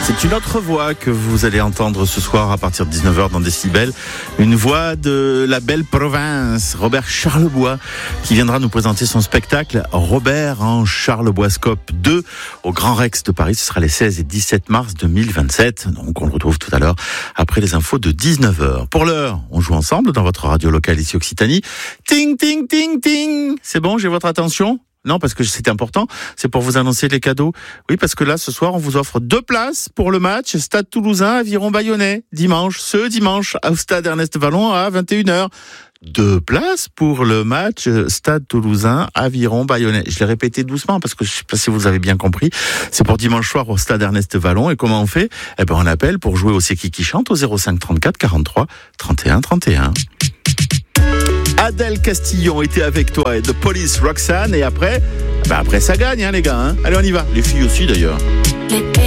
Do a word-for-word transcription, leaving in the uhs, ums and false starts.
C'est une autre voix que vous allez entendre ce soir à partir de dix-neuf heures dans Décibel. Une voix de la belle province, Robert Charlebois, qui viendra nous présenter son spectacle Robert en Charleboiscope deux au Grand Rex de Paris. Ce sera les seize et dix-sept mars deux mille vingt-sept. Donc on le retrouve tout à l'heure après les infos de dix-neuf heures. Pour l'heure, on joue ensemble dans votre radio locale ici Occitanie. Ting, ting, ting, ting. C'est bon, j'ai votre attention ? Non, parce que c'est important, c'est pour vous annoncer les cadeaux. Oui, parce que là, ce soir, on vous offre deux places pour le match Stade Toulousain, Aviron Bayonnais, dimanche, ce dimanche, au Stade Ernest Vallon à vingt et une heures. Deux places pour le match Stade Toulousain, Aviron Bayonnais. Je l'ai répété doucement parce que je sais pas si vous avez bien compris. C'est pour dimanche soir au Stade Ernest Vallon. Et comment on fait ? Eh ben, on appelle pour jouer au C'est qui qui chante au zéro cinq trente-quatre quarante-trois trente et un trente et un. Adèle Castillon était avec toi et The Police Roxanne, et après, bah après ça gagne hein les gars, hein. Allez on y va, les filles aussi d'ailleurs. Les